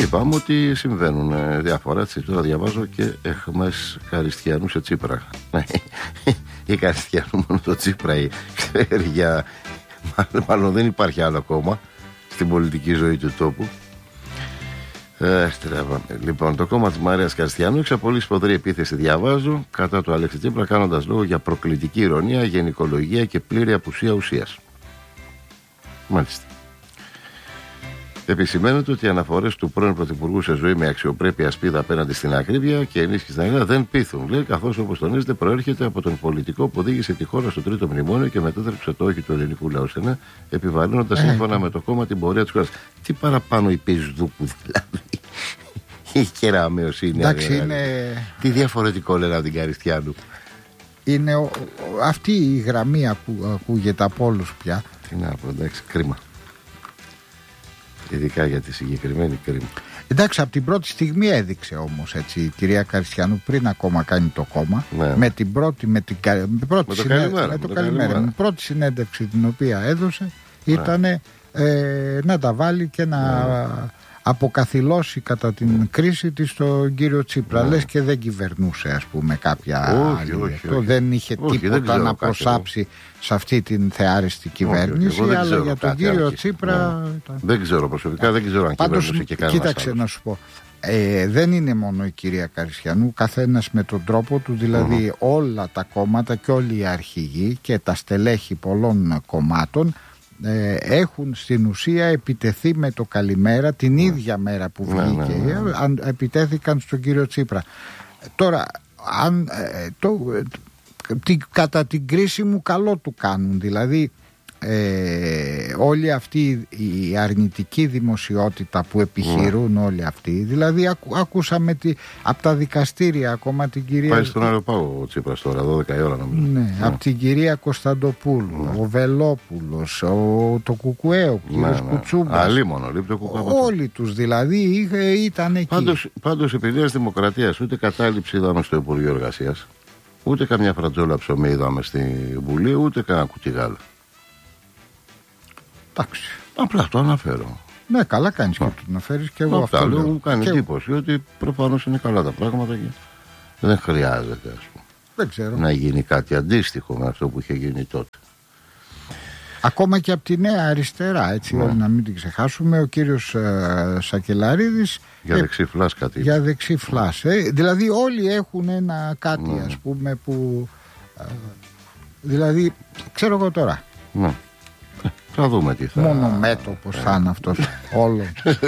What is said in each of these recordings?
είπαμε ότι συμβαίνουν διάφορα. Έτσι, τώρα διαβάζω και εχμές Καριστιανού σε Τσίπρα. Η Καριστιανού μόνο το Τσίπρα μάλλον δεν υπάρχει άλλο κόμμα στην πολιτική ζωή του τόπου. Λοιπόν, το κόμμα της Μαρίας Καριστιανού εξαπολύει σφοδρή επίθεση, διαβάζω, κατά του Αλέξη Τσίπρα, κάνοντας λόγο για προκλητική ηρωνία, γενικολογία και πλήρη απουσία ουσίας. Μάλιστα. Επισημαίνεται ότι οι αναφορές του πρώην Πρωθυπουργού σε ζωή με αξιοπρέπεια, ασπίδα απέναντι στην ακρίβεια και ενίσχυση στην αγορά δεν πείθουν, λέει, καθώς όπως τονίζεται προέρχεται από τον πολιτικό που οδήγησε τη χώρα στο τρίτο μνημόνιο και μετέτρεψε το όχι του ελληνικού λαού σε ναι, επιβαρύνοντας σύμφωνα με το κόμμα την πορεία της χώρας. Τι παραπάνω υπείς δούκου δηλαδή. Η κεραμέως είναι. Εντάξει, είναι. Τι διαφορετικό λένε από την Καριστιανού. Είναι αυτή η γραμμή που ακούγεται από όλους πια. Τι να πω, εντάξει, κρίμα. Ειδικά για τη συγκεκριμένη, κρίμα. Εντάξει, από την πρώτη στιγμή έδειξε όμως έτσι η κυρία Καριστιανού, πριν ακόμα κάνει το κόμμα, ναι. με την πρώτη συνέντευξη την οποία έδωσε, ήταν να τα βάλει και να αποκαθιλώσει κατά την κρίση της τον κύριο Τσίπρα. Λες και δεν κυβερνούσε, ας πούμε, κάποια άλλη. Δεν είχε τίποτα να προσάψει σε αυτή την θεάριστη κυβέρνηση, αλλά για τον κύριο Τσίπρα δεν ξέρω προσωπικά, δεν ξέρω αν κυβερνούσε και κανένας. Κοίταξε να σου πω, δεν είναι μόνο η κυρία Καριστιανού, καθένας με τον τρόπο του, δηλαδή όλα τα κόμματα και όλοι οι αρχηγοί και τα στελέχη πολλών κομμάτων έχουν στην ουσία επιτεθεί με το καλημέρα την ίδια μέρα που βγήκε, επιτέθηκαν στον κύριο Τσίπρα. Τώρα κατά την κρίση μου καλό του κάνουν, δηλαδή όλη αυτή η αρνητική δημοσιότητα που επιχειρούν όλοι αυτοί, δηλαδή ακούσαμε από τα δικαστήρια ακόμα την κυρία. Πάει στον Αεροπάγο ο Τσίπρας τώρα, 12 η ώρα νομίζω. Ναι, από την κυρία Κωνσταντοπούλου, ο Βελόπουλος, το Κουκουέ, ο κύριος Κουτσούμπας. Αλίμονο, λείπει το Κουκουέ. Όλοι τους δηλαδή ήταν εκεί. Πάντως επί Νέας Δημοκρατίας ούτε κατάληψη είδαμε στο Υπουργείο Εργασίας, ούτε καμιά φρατζόλα ψωμί είδαμε στη Βουλή, ούτε κανένα κουτί γάλα. Εντάξει. Απλά το αναφέρω. Ναι, καλά κάνεις και το αναφέρεις και εγώ αυτό λέω. Μου κάνει εντύπωση ότι προφανώς είναι καλά τα πράγματα και δεν χρειάζεται, ας πούμε, δεν ξέρω, να γίνει κάτι αντίστοιχο με αυτό που είχε γίνει τότε. Ακόμα και από τη Νέα Αριστερά, έτσι, να μην την ξεχάσουμε, ο κύριος Σακελαρίδης για δεξί φλάς κάτι. Για δεξί φλάς. Δηλαδή όλοι έχουν ένα κάτι, ας πούμε, που δηλαδή ξέρω εγώ τώρα. Ναι. Θα δούμε τι θα. Μόνο μέτωπος θα είναι αυτός όλο.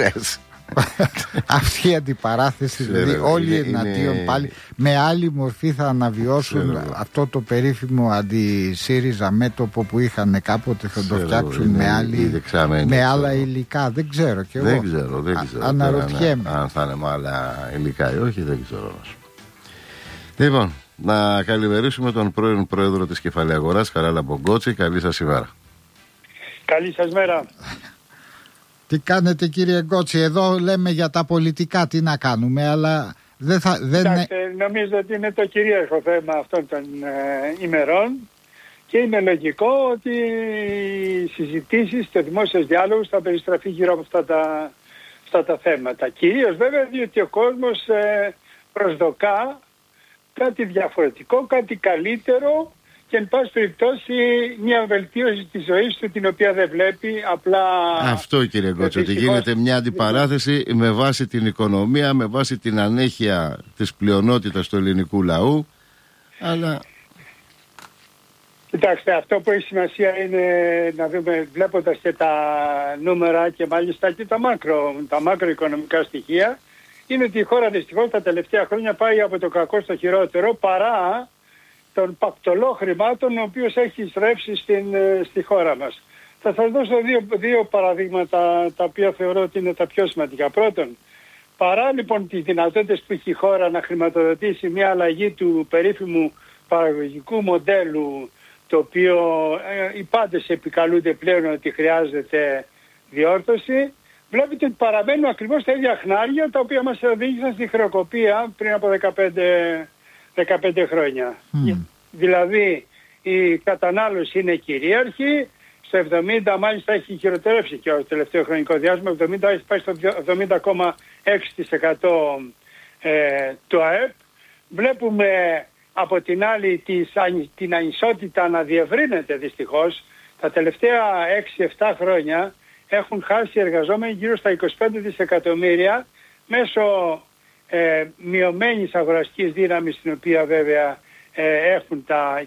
Αυτή η αντιπαράθεση, δηλαδή όλοι εναντίον πάλι με άλλη μορφή θα αναβιώσουν αυτό το περίφημο αντι-ΣΥΡΙΖΑ μέτωπο που είχαν κάποτε, θα το φτιάξουν με άλλα υλικά. Δεν ξέρω κι εγώ. Δεν ξέρω. Αναρωτιέμαι αν θα είναι με άλλα υλικά ή όχι, δεν ξέρω. Λοιπόν, να καλημερίσουμε τον πρώην πρόεδρο της Κεφαλαιαγοράς, Χαράλαμπο Γκότση. Καλή σας ημέρα. Καλή σας μέρα. Τι κάνετε, κύριε Γκότση? Εδώ λέμε για τα πολιτικά, τι να κάνουμε, αλλά νομίζω ότι είναι το κυρίαρχο θέμα αυτών των ημερών και είναι λογικό ότι οι συζητήσεις και ο δημόσιος διάλογος θα περιστραφεί γύρω από αυτά τα θέματα. Κυρίως βέβαια διότι ο κόσμος προσδοκά κάτι διαφορετικό, κάτι καλύτερο και εν πάση περιπτώσει μια βελτίωση της ζωής του, την οποία δεν βλέπει απλά. Αυτό, κύριε Γκότση, ότι γίνεται μια αντιπαράθεση με βάση την οικονομία, με βάση την ανέχεια της πλειονότητας του ελληνικού λαού, αλλά... Κοιτάξτε, αυτό που έχει σημασία είναι να δούμε, βλέποντας και τα νούμερα και μάλιστα και τα μακροοικονομικά στοιχεία, είναι ότι η χώρα δυστυχώς τα τελευταία χρόνια πάει από το κακό στο χειρότερο, παρά των πακτολό χρημάτων ο οποίος έχει εισρεύσει στη χώρα μας. Θα σας δώσω δύο παραδείγματα τα οποία θεωρώ ότι είναι τα πιο σημαντικά. Πρώτον, παρά λοιπόν τις δυνατότητες που έχει η χώρα να χρηματοδοτήσει μια αλλαγή του περίφημου παραγωγικού μοντέλου, το οποίο οι πάντες επικαλούνται πλέον ότι χρειάζεται διόρθωση, βλέπετε ότι παραμένουν ακριβώς τα ίδια χνάρια τα οποία μας οδήγησαν στη χρεοκοπία πριν από 15 χρόνια. Δηλαδή η κατανάλωση είναι κυρίαρχη, στο 70, μάλιστα έχει χειροτερεύσει και το τελευταίο χρονικό διάστημα, 70 έχει πάει στο 70,6% του ΑΕΠ. Βλέπουμε από την άλλη την ανισότητα να διευρύνεται δυστυχώς. Τα τελευταία 6-7 χρόνια έχουν χάσει οι εργαζόμενοι γύρω στα 25 δισεκατομμύρια μέσω μειωμένης αγοραστικής δύναμης, την οποία βέβαια έχουν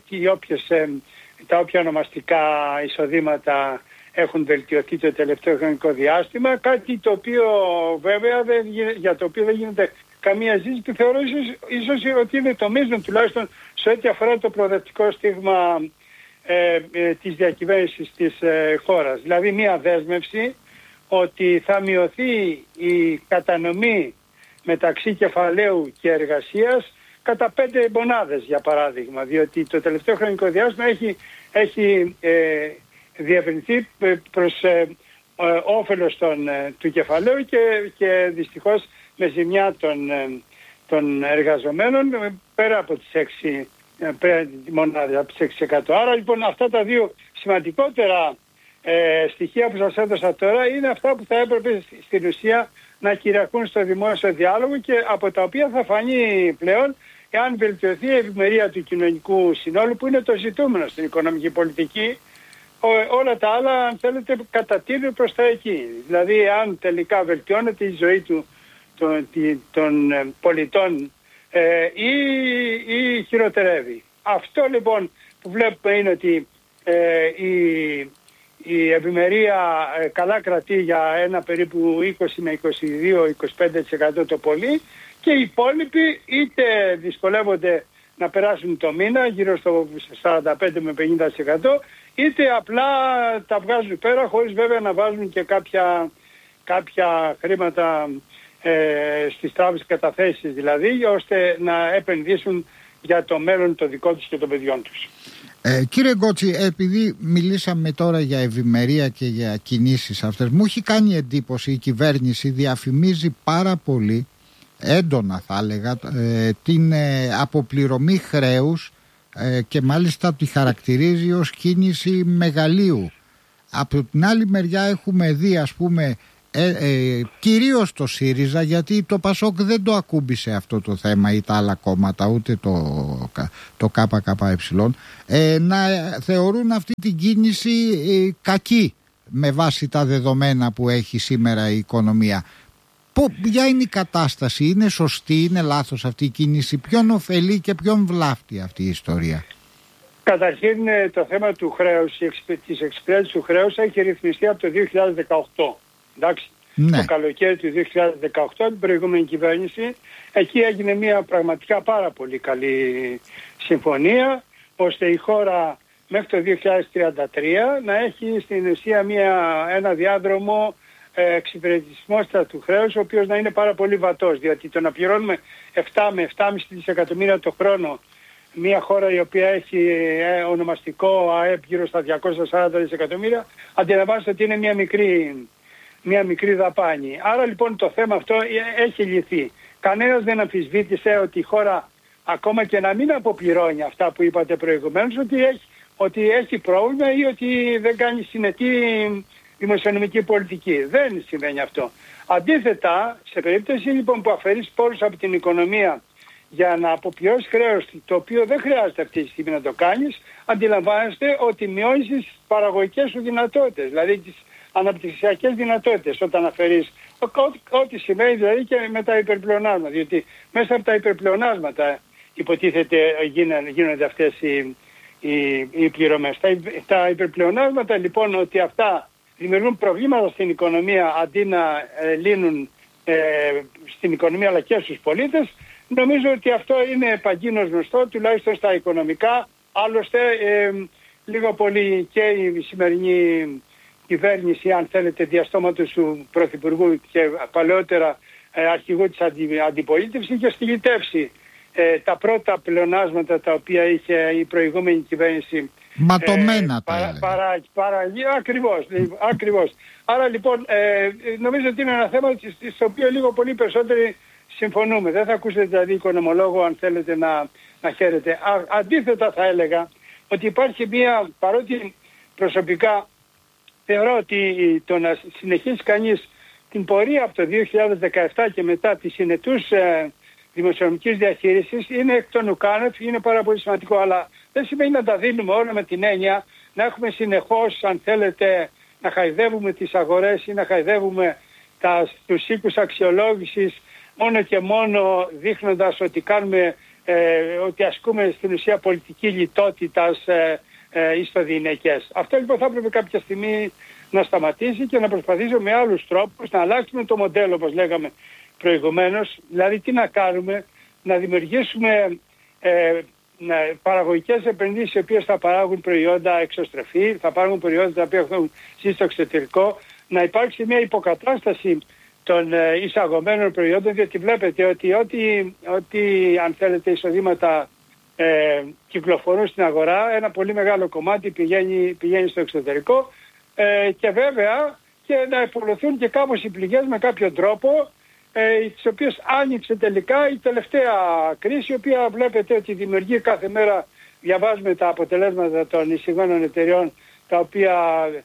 τα όποια ονομαστικά εισοδήματα έχουν βελτιωθεί το τελευταίο χρονικό διάστημα, κάτι το οποίο βέβαια για το οποίο δεν γίνεται καμία ζήτηση, και θεωρώ ίσως ότι είναι το μείζον τουλάχιστον σε ό,τι αφορά το προοδευτικό στίγμα της διακυβέρνησης της χώρας. Δηλαδή μια δέσμευση ότι θα μειωθεί η κατανομή μεταξύ κεφαλαίου και εργασίας κατά 5 μονάδες, για παράδειγμα, διότι το τελευταίο χρονικό διάστημα έχει διευρυνθεί προς όφελος του κεφαλαίου και δυστυχώς με ζημιά των εργαζομένων πέρα από τις 6 μονάδες, από τις 6%. Άρα λοιπόν αυτά τα δύο σημαντικότερα στοιχεία που σας έδωσα τώρα είναι αυτά που θα έπρεπε στην ουσία να κυριαρχούν στο δημόσιο διάλογο και από τα οποία θα φανεί πλέον εάν βελτιωθεί η ευημερία του κοινωνικού συνόλου, που είναι το ζητούμενο στην οικονομική πολιτική. Όλα τα άλλα, αν θέλετε, κατατείνουν προς τα εκεί. Δηλαδή αν τελικά βελτιώνεται η ζωή των πολιτών ή χειροτερεύει. Αυτό λοιπόν που βλέπουμε είναι ότι η ευημερία καλά κρατεί για ένα περίπου 20 με 22-25% το πολύ, και οι υπόλοιποι είτε δυσκολεύονται να περάσουν το μήνα γύρω στο 45 με 50%, είτε απλά τα βγάζουν πέρα χωρίς βέβαια να βάζουν και κάποια χρήματα στις τράπεζες, καταθέσεις δηλαδή, ώστε να επενδύσουν για το μέλλον το δικό τους και των παιδιών τους. Κύριε Γκότση, επειδή μιλήσαμε τώρα για ευημερία και για κινήσεις αυτές, μου έχει κάνει εντύπωση η κυβέρνηση διαφημίζει πάρα πολύ, έντονα θα έλεγα, την αποπληρωμή χρέους και μάλιστα τη χαρακτηρίζει ως κίνηση μεγαλείου. Από την άλλη μεριά έχουμε δει, ας πούμε, κυρίως το ΣΥΡΙΖΑ, γιατί το ΠΑΣΟΚ δεν το ακούμπησε αυτό το θέμα ή τα άλλα κόμματα, ούτε το ΚΚΕ, να θεωρούν αυτή την κίνηση κακή με βάση τα δεδομένα που έχει σήμερα η οικονομία. Ποια είναι η κατάσταση, είναι σωστή, είναι λάθος αυτή η κίνηση, ποιον ωφελεί και ποιον βλάφτει αυτή η ιστορία? Καταρχήν το θέμα του χρέους, της εξυπηρέτησης του χρέους έχει ρυθμιστεί από το 2018. Εντάξει, ναι. Το καλοκαίρι του 2018, την προηγούμενη κυβέρνηση, εκεί έγινε μια πραγματικά πάρα πολύ καλή συμφωνία, ώστε η χώρα μέχρι το 2033 να έχει στην ουσία ένα διάδρομο εξυπηρετισμός του χρέους, ο οποίος να είναι πάρα πολύ βατός, διότι το να πληρώνουμε 7 με 7,5 δισεκατομμύρια το χρόνο, μια χώρα η οποία έχει ονομαστικό ΑΕΠ γύρω στα 240 δισεκατομμύρια, αντιλαμβάνεστε ότι είναι μια μικρή δαπάνη. Άρα λοιπόν το θέμα αυτό έχει λυθεί. Κανένας δεν αμφισβήτησε ότι η χώρα, ακόμα και να μην αποπληρώνει αυτά που είπατε προηγουμένως, ότι έχει πρόβλημα ή ότι δεν κάνει συνετή δημοσιονομική πολιτική. Δεν συμβαίνει αυτό. Αντίθετα, σε περίπτωση λοιπόν που αφαιρείς πόρους από την οικονομία για να αποπληρώσεις χρέος, το οποίο δεν χρειάζεται αυτή τη στιγμή να το κάνεις, αντιλαμβάνεστε ότι μειώνεις τις παραγωγικές σου δυνατότητες, δηλαδή τις αναπτυξιακές δυνατότητες όταν αφαιρείς, ό,τι σημαίνει δηλαδή και με τα υπερπλεονάσματα, διότι μέσα από τα υπερπλεονάσματα υποτίθεται γίνονται αυτές οι πληρωμές. Τα υπερπλεονάσματα λοιπόν, ότι αυτά δημιουργούν προβλήματα στην οικονομία αντί να λύνουν στην οικονομία αλλά και στους πολίτες, νομίζω ότι αυτό είναι παγκίνως γνωστό, τουλάχιστον στα οικονομικά. Άλλωστε λίγο πολύ και η σημερινή κυβέρνηση, αν θέλετε, διαστόματος του Πρωθυπουργού και παλαιότερα αρχηγού της αντιπολίτευσης, είχε στυλιτεύσει τα πρώτα πλεονάσματα τα οποία είχε η προηγούμενη κυβέρνηση. Ματωμένα Ακριβώς. Άρα λοιπόν νομίζω ότι είναι ένα θέμα στο οποίο λίγο πολύ περισσότεροι συμφωνούμε. Δεν θα ακούσετε δηλαδή οικονομολόγο, αν θέλετε να χαίρετε. Αντίθετα θα έλεγα ότι υπάρχει παρότι προσωπικά θεωρώ ότι το να συνεχίσει κανείς την πορεία από το 2017 και μετά τη συνετούς δημοσιονομικής διαχείρισης είναι εκ των ουκάνευ, είναι πάρα πολύ σημαντικό, αλλά δεν σημαίνει να τα δίνουμε όλα με την έννοια να έχουμε συνεχώς, αν θέλετε, να χαϊδεύουμε τις αγορές ή να χαϊδεύουμε τους οίκους αξιολόγησης μόνο και μόνο δείχνοντας ότι ότι ασκούμε στην ουσία πολιτική λιτότητας ιστοδιειναικές. Αυτό λοιπόν θα έπρεπε κάποια στιγμή να σταματήσει και να προσπαθήσουμε με άλλους τρόπους να αλλάξουμε το μοντέλο, όπως λέγαμε προηγουμένως. Δηλαδή τι να κάνουμε, να δημιουργήσουμε παραγωγικές επενδύσεις οι οποίες θα παράγουν προϊόντα εξωστρεφή, θα παράγουν προϊόντα τα οποία έχουν ζήσει στο εξωτερικό, να υπάρξει μια υποκατάσταση των εισαγωμένων προϊόντων, διότι βλέπετε ότι αν θέλετε εισοδήματα κυκλοφορούν στην αγορά, ένα πολύ μεγάλο κομμάτι πηγαίνει στο εξωτερικό και βέβαια και να υπολογιστούν και κάπως οι πληγές με κάποιο τρόπο, τις οποίες άνοιξε τελικά η τελευταία κρίση, η οποία βλέπετε ότι δημιουργεί κάθε μέρα, διαβάζουμε τα αποτελέσματα των εισηγμένων εταιριών, τα οποία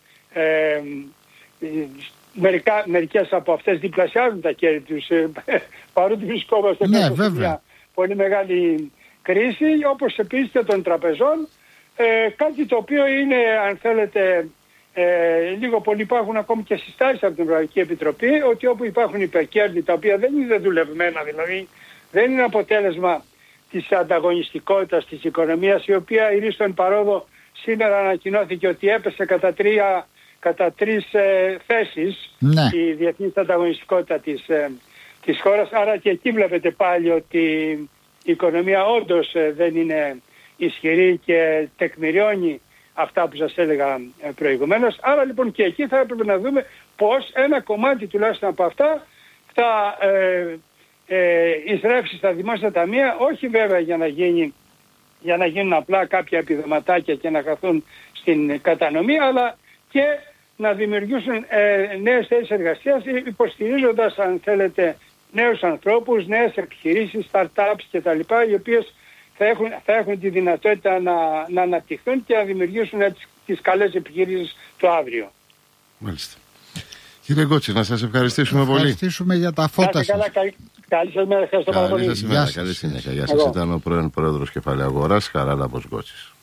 μερικές από αυτές διπλασιάζουν τα κέρδη τους, παρότι βρισκόμαστε μέσα σε μια πολύ μεγάλη κρίση, όπως επίσης και των τραπεζών, κάτι το οποίο είναι, αν θέλετε, λίγο πολύ υπάρχουν ακόμη και συστάσεις από την Ευρωπαϊκή Επιτροπή, ότι όπου υπάρχουν υπερκέρδη τα οποία δεν είναι δουλευμένα, δηλαδή δεν είναι αποτέλεσμα της ανταγωνιστικότητας της οικονομίας, η οποία ειρίστον παρόδο σήμερα ανακοινώθηκε ότι έπεσε κατά τρεις θέσεις η διεθνής ανταγωνιστικότητα της χώρας. Άρα και εκεί βλέπετε πάλι ότι η οικονομία όντως δεν είναι ισχυρή και τεκμηριώνει αυτά που σας έλεγα προηγουμένως. Άρα λοιπόν και εκεί θα έπρεπε να δούμε πώς ένα κομμάτι τουλάχιστον από αυτά θα εισρεύσει στα δημόσια ταμεία, όχι βέβαια για να γίνουν απλά κάποια επιδοματάκια και να χαθούν στην κατανομή, αλλά και να δημιουργήσουν νέες θέσεις εργασίας, υποστηρίζοντας, αν θέλετε, νέους ανθρώπους, νέες επιχειρήσεις, startups κτλ., οι οποίες θα έχουν τη δυνατότητα να αναπτυχθούν και να δημιουργήσουν τις καλές επιχειρήσεις το αύριο. Μάλιστα. Κύριε Γκότση, να σας ευχαριστήσουμε πολύ. Ευχαριστήσουμε για τα φώτα σας. Καλή σας μέρα, ευχαριστώ πάρα πολύ. Καλή συνέχεια. Γεια σας. Ήταν ο πρώην Πρόεδρος Κεφαλαίου Αγοράς, Χαράλαμπος Γκότσης.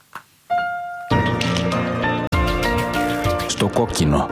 Στο κόκκινο.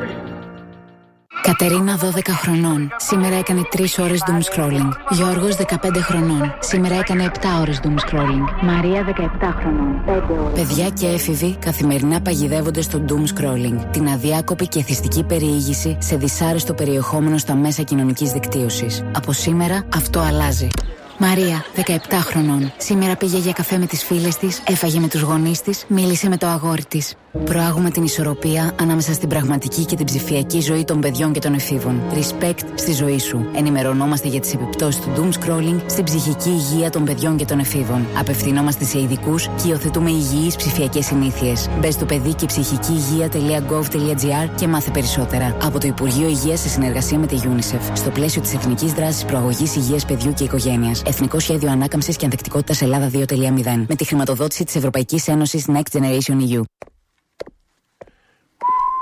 Κατερίνα 12 χρονών. Σήμερα έκανε 3 ώρες doom scrolling. Γιώργος 15 χρονών. Σήμερα έκανε 7 ώρες doom scrolling. Μαρία 17 χρονών. 5 ώρες. Παιδιά και έφηβοι καθημερινά παγιδεύονται στο doom scrolling. Την αδιάκοπη και εθιστική περιήγηση σε δυσάρεστο περιεχόμενο στα μέσα κοινωνικής δικτύωσης. Από σήμερα αυτό αλλάζει. Μαρία, 17 χρονών. Σήμερα πήγε για καφέ με τις φίλες της, έφαγε με τους γονείς της, μίλησε με το αγόρι της. Προάγουμε την ισορροπία ανάμεσα στην πραγματική και την ψηφιακή ζωή των παιδιών και των εφήβων. Respect στη ζωή σου. Ενημερωνόμαστε για τις επιπτώσεις του doom scrolling στην ψυχική υγεία των παιδιών και των εφήβων. Απευθυνόμαστε σε ειδικούς και υιοθετούμε υγιείς ψηφιακές συνήθειες. Μπες στο παιδί και ψυχική υγεία.gov.gr και μάθε περισσότερα. Από το Υπουργείο Υγείας σε συνεργασία με τη UNICEF. Στο πλαίσιο της Εθνικής Δράσης Προαγωγής Υγείας Παιδιού και Οικογένειας. Εθνικό Σχέδιο Ανάκαμψης και Ανθεκτικότητας Ελλάδα 2.0. Με τη χρηματοδότηση της Ευρωπαϊκής Ένωσης Next Generation EU.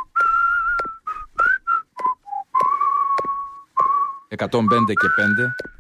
105 και 5